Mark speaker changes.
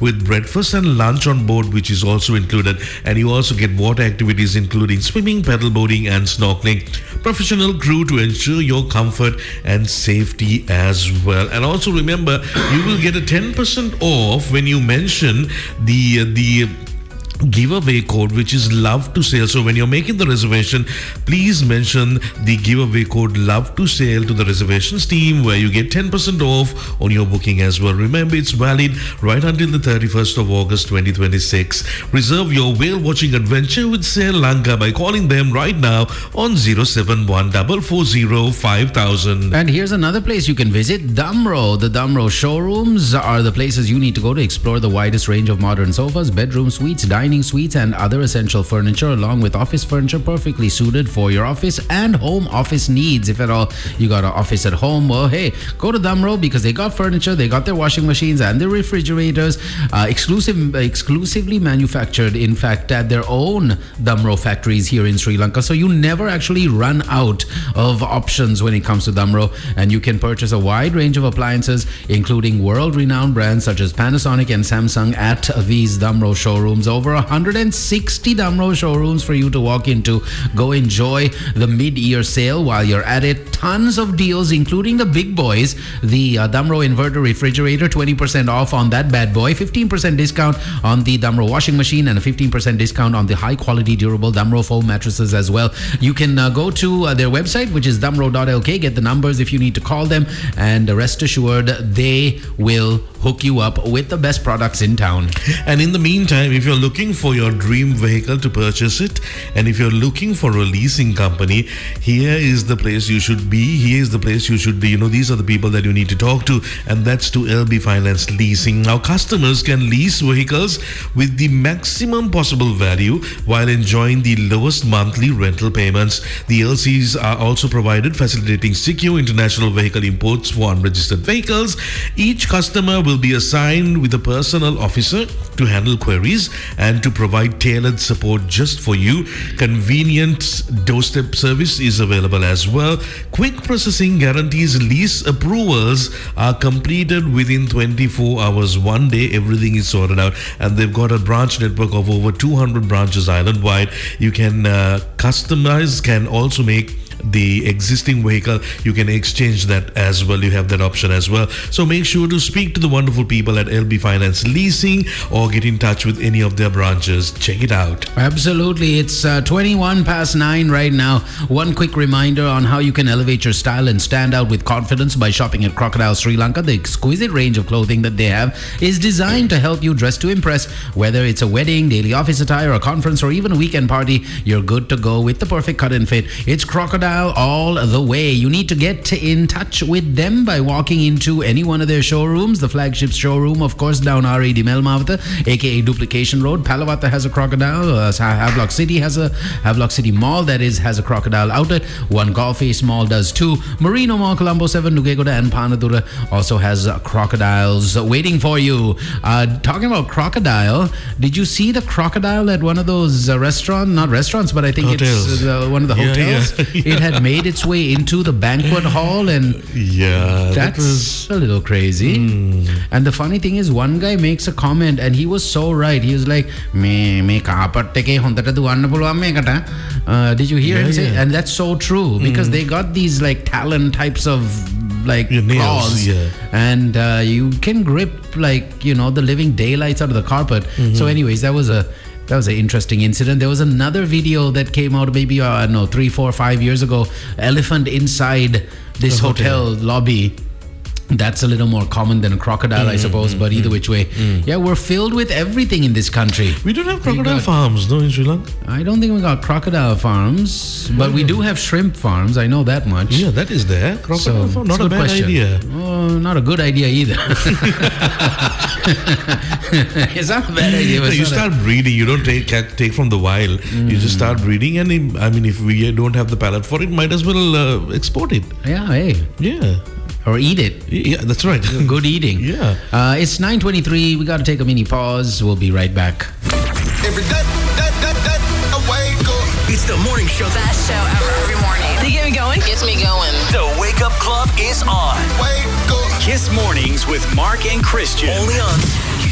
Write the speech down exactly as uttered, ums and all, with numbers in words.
Speaker 1: with breakfast and lunch on board, which is also included. And you also get water activities including swimming, paddle boarding and snorkeling. Professional crew to ensure your comfort and safety as well. And also remember, you will get a ten percent off when you mention the uh, the giveaway code, which is love to sail. So when you're making the reservation, please mention the giveaway code love to sail to the reservations team, where you get ten percent off on your booking as well. Remember, it's valid right until the thirty-first of August twenty twenty-six. Reserve your whale watching adventure with Sail Lanka by calling them right now on zero seven one four four zero five thousand.
Speaker 2: And here's another place you can visit, Damro. The Damro showrooms are the places you need to go to explore the widest range of modern sofas, bedroom suites, dining suites and other essential furniture, along with office furniture perfectly suited for your office and home office needs. If at all you got an office at home, well, hey, go to Damro, because they got furniture, they got their washing machines and their refrigerators, uh, exclusive, exclusively manufactured, in fact, at their own Damro factories here in Sri Lanka. So you never actually run out of options when it comes to Damro, and you can purchase a wide range of appliances, including world-renowned brands such as Panasonic and Samsung at these Damro showrooms. Over one hundred sixty Damro showrooms for you to walk into. Go enjoy the mid-year sale while you're at it. Tons of deals, including the big boys. The uh, Damro inverter refrigerator, twenty percent off on that bad boy, fifteen percent discount on the Damro washing machine, and a fifteen percent discount on the high-quality durable Damro foam mattresses as well. You can uh, go to uh, their website, which is damro dot l k, get the numbers if you need to call them, and rest assured they will hook you up with the best products in town.
Speaker 1: And in the meantime, if you're looking for your dream vehicle to purchase it, and if you're looking for a leasing company, here is the place you should be. Here is the place you should be. You know, these are the people that you need to talk to, and that's to L B Finance Leasing. Now, customers can lease vehicles with the maximum possible value while enjoying the lowest monthly rental payments. The L Cs are also provided, facilitating secure international vehicle imports for unregistered vehicles. Each customer will be assigned with a personal officer to handle queries and to provide tailored support just for you. Convenient doorstep service is available as well. Quick processing guarantees lease approvals are completed within twenty-four hours. One day, everything is sorted out, and they've got a branch network of over two hundred branches island-wide. You can uh, customize, can also make the existing vehicle, you can exchange that as well. You have that option as well. So make sure to speak to the wonderful people at L B Finance Leasing or get in touch with any of their branches. Check it out.
Speaker 2: Absolutely. It's uh, twenty-one past nine right now. One quick reminder on how you can elevate your style and stand out with confidence by shopping at Crocodile Sri Lanka. The exquisite range of clothing that they have is designed to help you dress to impress. Whether it's a wedding, daily office attire, a conference, or even a weekend party, you're good to go with the perfect cut and fit. It's Crocodile all the way. You need to get in touch with them by walking into any one of their showrooms. The flagship showroom, of course, down R A D Melmavata, aka Duplication Road. Palavata has a Crocodile. Uh, Havelock City has a Havelock City Mall that is has a Crocodile outlet. One Golf Face Mall does too. Marino Mall, Colombo seven, Nugegoda and Panadura also has uh, crocodiles waiting for you. Uh, talking about crocodile, did you see the crocodile at one of those uh, restaurants? Not restaurants, but I think
Speaker 1: hotels.
Speaker 2: it's uh, one of the
Speaker 1: Yeah,
Speaker 2: hotels.
Speaker 1: yeah, yeah.
Speaker 2: It had made its way into the banquet hall, and
Speaker 1: yeah,
Speaker 2: that's
Speaker 1: that was
Speaker 2: a little crazy. Mm. And the funny thing is, one guy makes a comment, and he was so right. He was like, "Me, me kapat teke hondata duanna puluwan mekata." Uh, did you hear
Speaker 1: yeah,
Speaker 2: him say?
Speaker 1: yeah.
Speaker 2: And that's so true, because mm. they got these like talon types of like
Speaker 1: Your nails,
Speaker 2: claws,
Speaker 1: yeah.
Speaker 2: and uh, you can grip like you know the living daylights out of the carpet. Mm-hmm. So, anyways, that was a. That was an interesting incident. There was another video that came out maybe, uh, I don't know, three, four, five years ago. Elephant inside this hotel. hotel lobby. That's a little more common than a crocodile, mm, I suppose, mm, but either mm, which way. Mm. Yeah, we're filled with everything in this country.
Speaker 1: We don't have crocodile
Speaker 2: got,
Speaker 1: farms, no, in Sri Lanka?
Speaker 2: I don't think we got crocodile farms, but yeah. we do have shrimp farms. I know that much.
Speaker 1: Yeah, that is there. Crocodile
Speaker 2: so,
Speaker 1: farm, not a, a bad
Speaker 2: question.
Speaker 1: idea.
Speaker 2: Oh, not a good idea either. It's not a bad idea.
Speaker 1: No, you start a... breeding. You don't take take from the wild. Mm. You just start breeding, and in, I mean, if we don't have the palate for it, might as well uh, export it.
Speaker 2: Yeah, hey.
Speaker 1: Yeah.
Speaker 2: Or eat it.
Speaker 1: Yeah, that's right.
Speaker 2: Good eating.
Speaker 1: Yeah.
Speaker 2: Uh, it's nine twenty-three. We got to take a mini pause. We'll be right back.
Speaker 3: Every day, that, that, that, I wake up.
Speaker 4: It's the morning show.
Speaker 5: Best show ever every morning. They get me going. Gets me going.
Speaker 4: The Wake Up Club is on.
Speaker 3: Wake up.
Speaker 4: Kiss Mornings with Mark and Christian. Only on